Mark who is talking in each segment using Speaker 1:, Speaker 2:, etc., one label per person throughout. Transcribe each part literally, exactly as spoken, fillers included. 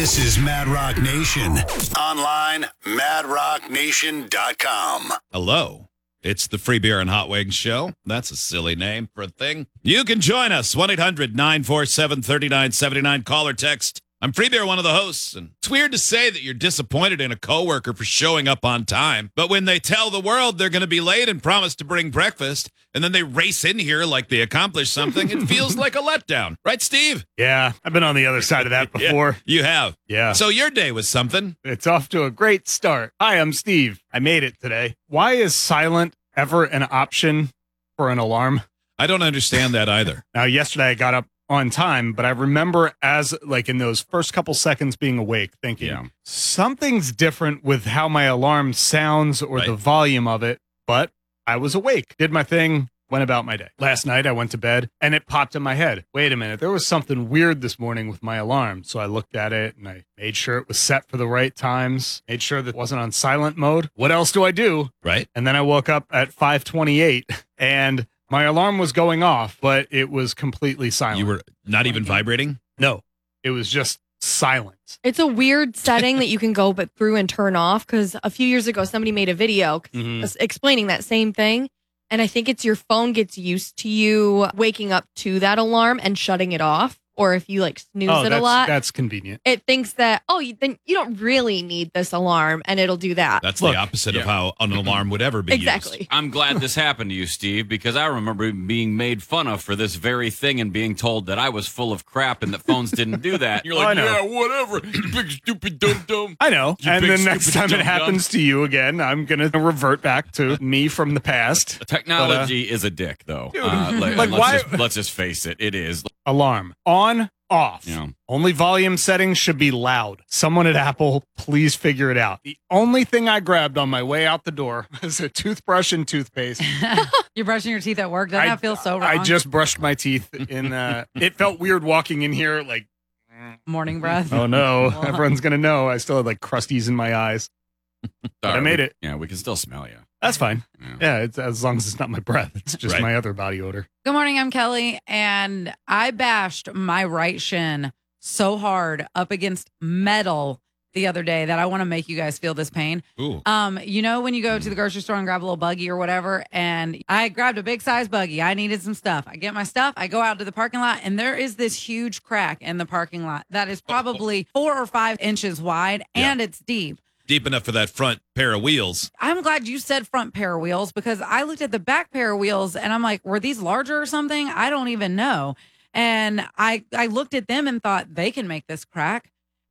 Speaker 1: This is Mad Rock Nation. Online, mad rock nation dot com.
Speaker 2: Hello. It's the Free Beer and Hot Wings Show. That's a silly name for a thing. You can join us, one eight hundred nine four seven three nine seven nine. Call or text. I'm Free Beer, one of the hosts, and it's weird to say that you're disappointed in a coworker for showing up on time, but when they tell the world they're going to be late and promise to bring breakfast, and then they race in here like they accomplished something, it feels like a letdown. Right, Steve?
Speaker 3: Yeah, I've been on the other side of that before.
Speaker 2: Yeah, you have.
Speaker 3: Yeah.
Speaker 2: So your day was something.
Speaker 3: It's off to a great start. Hi, I'm Steve. I made it today. Why is silent ever an option for an alarm?
Speaker 2: I don't understand that either.
Speaker 3: Now, yesterday I got up on time, but I remember as like in those first couple seconds being awake thinking
Speaker 2: Yeah.
Speaker 3: something's different with how my alarm sounds or
Speaker 2: Right.
Speaker 3: the volume of it, but I was awake, did my thing, went about my day. Last night I went to bed and it popped in my head. Wait a minute, there was something weird this morning with my alarm. So I looked at it and I made sure it was set for the right times, made sure that it wasn't on silent mode. What else do I do?
Speaker 2: Right?
Speaker 3: And then I woke up at five twenty-eight and my alarm was going off, but it was completely silent.
Speaker 2: You were not even vibrating?
Speaker 3: No, it was just silent.
Speaker 4: It's a weird setting that you can go but through and turn off, because a few years ago somebody made a video
Speaker 3: Mhm.
Speaker 4: s- explaining that same thing, and I think it's your phone gets used to you waking up to that alarm and shutting it off, or if you like snooze
Speaker 3: Oh,
Speaker 4: it
Speaker 3: that's,
Speaker 4: a lot,
Speaker 3: that's convenient.
Speaker 4: it thinks that, oh, you, then you don't really need this alarm, and it'll do that.
Speaker 2: That's
Speaker 3: Look,
Speaker 2: the opposite of
Speaker 5: yeah.
Speaker 2: how an alarm would ever be
Speaker 4: Exactly.
Speaker 2: used.
Speaker 5: I'm glad this happened to you, Steve, because I remember being made fun of for this very thing and being told that I was full of crap and that phones didn't do that. You're
Speaker 3: Oh, I
Speaker 5: like,
Speaker 3: know.
Speaker 5: yeah, whatever, you big stupid dum dum.
Speaker 3: I know.
Speaker 5: You
Speaker 3: And
Speaker 5: big,
Speaker 3: the next
Speaker 5: stupid
Speaker 3: time it
Speaker 5: dum-dum.
Speaker 3: happens to you again, I'm going to revert back to me from the past.
Speaker 5: Technology is a dick, though.
Speaker 3: Dude,
Speaker 5: Uh, like,
Speaker 3: like,
Speaker 5: let's,
Speaker 3: why-
Speaker 5: just, let's just face it, it is.
Speaker 3: Alarm on, off.
Speaker 5: Yeah.
Speaker 3: Only volume settings should be loud. Someone at Apple, please figure it out. The only thing I grabbed on my way out the door was a toothbrush and toothpaste.
Speaker 6: You're brushing your teeth at work. Doesn't
Speaker 3: I-
Speaker 6: that feel so wrong?
Speaker 3: I just brushed my teeth in uh it felt weird walking in here like
Speaker 6: Morning breath.
Speaker 3: oh no,
Speaker 6: Well.
Speaker 3: everyone's going to know I still had like crusties in my eyes.
Speaker 5: Sorry,
Speaker 3: I made
Speaker 5: we-
Speaker 3: it.
Speaker 5: Yeah, we can still smell you.
Speaker 3: That's fine.
Speaker 5: Yeah.
Speaker 3: Yeah, it's as long as it's not my breath. It's just
Speaker 2: Right.
Speaker 3: my other body odor.
Speaker 6: Good morning. I'm Kelly, and I bashed my right shin so hard up against metal the other day that I want to make you guys feel this pain.
Speaker 2: Ooh.
Speaker 6: Um, you know, when you go to the grocery store and grab a little buggy or whatever, and I grabbed a big size buggy. I needed some stuff. I get my stuff. I go out to the parking lot, and there is this huge crack in the parking lot that is probably four or five inches wide,
Speaker 2: Yeah.
Speaker 6: and it's deep.
Speaker 2: Deep enough for that front pair of wheels.
Speaker 6: I'm glad you said front pair of wheels, because I looked at the back pair of wheels and I'm like, were these larger or something? I don't even know. And I, I looked at them and thought they can make this crack.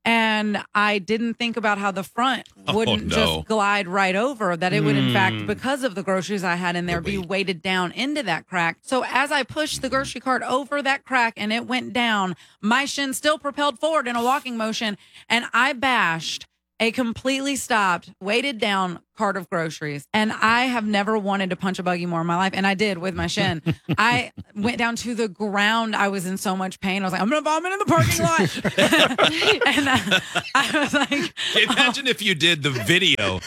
Speaker 6: And I didn't think about how the front
Speaker 2: Oh,
Speaker 6: wouldn't
Speaker 2: no.
Speaker 6: just glide right over, that it would, in fact,
Speaker 3: Mm.
Speaker 6: because of the groceries I had in there,
Speaker 2: Would
Speaker 6: be
Speaker 2: be.
Speaker 6: weighted down into that crack. So as I pushed the grocery cart over that crack and it went down, my shin still propelled forward in a walking motion, and I bashed a completely stopped, weighted down cart of groceries. And I have never wanted to punch a buggy more in my life. And I did with my shin. I went down to the ground. I was in so much pain. I was like, I'm going to vomit in the parking lot. and uh, I was like,
Speaker 2: Imagine if you did the video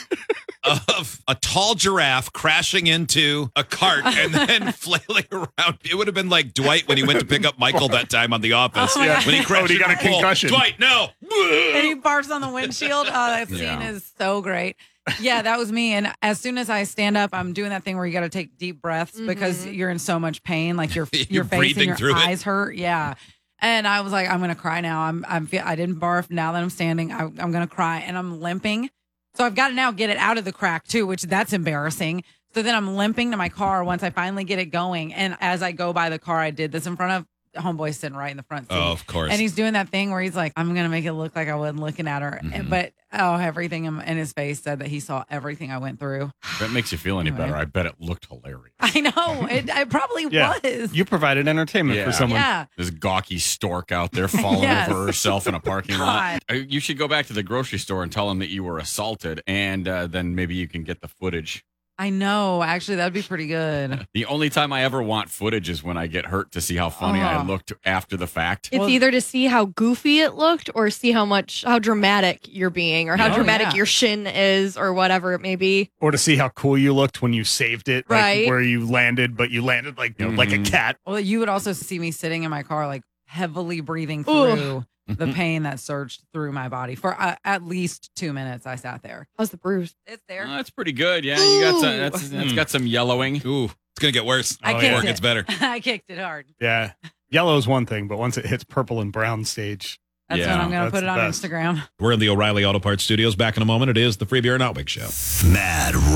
Speaker 2: of a tall giraffe crashing into a cart and then flailing around. It would have been like Dwight when he went to pick up Michael that time on The Office.
Speaker 6: Oh my God.
Speaker 2: When he crashed
Speaker 3: Oh, he got
Speaker 2: into
Speaker 3: a
Speaker 2: the pole.
Speaker 3: concussion.
Speaker 2: Dwight, no.
Speaker 6: and he barfs on the windshield. Oh, that scene
Speaker 5: Yeah.
Speaker 6: is so great. Yeah, that was me. And as soon as I stand up, I'm doing that thing where you got to take deep breaths because you're in so much pain, like your
Speaker 2: You're
Speaker 6: your face
Speaker 2: breathing
Speaker 6: and
Speaker 2: through
Speaker 6: your
Speaker 2: it.
Speaker 6: eyes hurt. Yeah. And I was like, I'm gonna cry now. I'm I'm fe- I didn't barf. Now that I'm standing, I, I'm gonna cry, and I'm limping. So I've got to now get it out of the crack too, which that's embarrassing. So then I'm limping to my car once I finally get it going. And as I go by the car, I did this in front of homeboy sitting right in the front seat.
Speaker 2: Oh, of course.
Speaker 6: And he's doing that thing where he's like, I'm going to make it look like I wasn't looking at her.
Speaker 2: Mhm.
Speaker 6: But, oh, everything in, in his face said that he saw everything I went through.
Speaker 5: If that makes you feel any
Speaker 6: Anyway.
Speaker 5: better, I bet it looked hilarious.
Speaker 6: I know. It, it probably
Speaker 3: Yeah.
Speaker 6: was.
Speaker 3: You provided entertainment
Speaker 5: Yeah.
Speaker 3: for someone.
Speaker 6: Yeah.
Speaker 5: This gawky stork out there falling
Speaker 6: Yes.
Speaker 5: over herself in a parking lot.
Speaker 6: God.
Speaker 5: Uh, You should go back to the grocery store and tell them that you were assaulted, and uh, then maybe you can get the footage.
Speaker 6: I know. Actually, that'd be pretty good.
Speaker 5: The only time I ever want footage is when I get hurt to see how funny I
Speaker 6: Oh.
Speaker 5: looked after the fact.
Speaker 4: It's
Speaker 6: Well-
Speaker 4: either to see how goofy it looked or see how much, how dramatic you're being or how
Speaker 6: Oh,
Speaker 4: dramatic
Speaker 6: yeah.
Speaker 4: your shin is or whatever it may be.
Speaker 3: Or to see how cool you looked when you saved it, like
Speaker 4: Right.
Speaker 3: where you landed, but you landed like you know, like a
Speaker 5: Mhm.
Speaker 3: cat.
Speaker 6: Well, you would also see me sitting in my car, like heavily breathing
Speaker 4: Ooh.
Speaker 6: through the pain that surged through my body for uh, at least two minutes. I sat there.
Speaker 4: How's the bruise?
Speaker 6: It's there.
Speaker 5: Oh, that's pretty good. Yeah, you got some.
Speaker 4: Ooh.
Speaker 5: That's, that's
Speaker 2: Mm.
Speaker 5: got some yellowing.
Speaker 2: Ooh, it's gonna get worse.
Speaker 6: I
Speaker 3: Oh,
Speaker 6: kicked
Speaker 3: yeah.
Speaker 2: Or it
Speaker 6: it.
Speaker 2: gets better.
Speaker 6: I kicked it hard.
Speaker 3: Yeah. Yellow is one thing, but once it hits purple and brown stage,
Speaker 6: That's
Speaker 5: Yeah,
Speaker 6: when I'm going to
Speaker 3: that's
Speaker 6: put it
Speaker 3: the
Speaker 6: on
Speaker 3: best.
Speaker 6: Instagram.
Speaker 2: We're in the O'Reilly Auto Parts Studios. Back in a moment. It is the Free Beer and Hot Wings Show.
Speaker 1: Mad